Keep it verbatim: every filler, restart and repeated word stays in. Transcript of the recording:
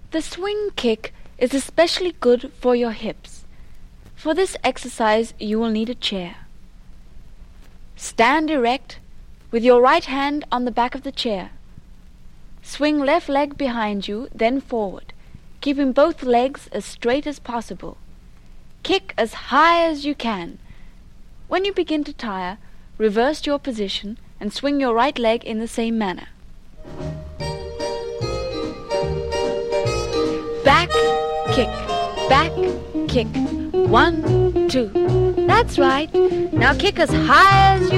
The swing kick is especially good for your hips. For this exercise, you will need a chair. Stand erect with your right hand on the back of the chair. Swing left leg behind you, then forward, keeping both legs as straight as possible. Kick as high as you can. When you begin to tire, reverse your position and swing your right leg in the same manner. Back, kick, back, kick. One, two. That's right. Now kick as high as you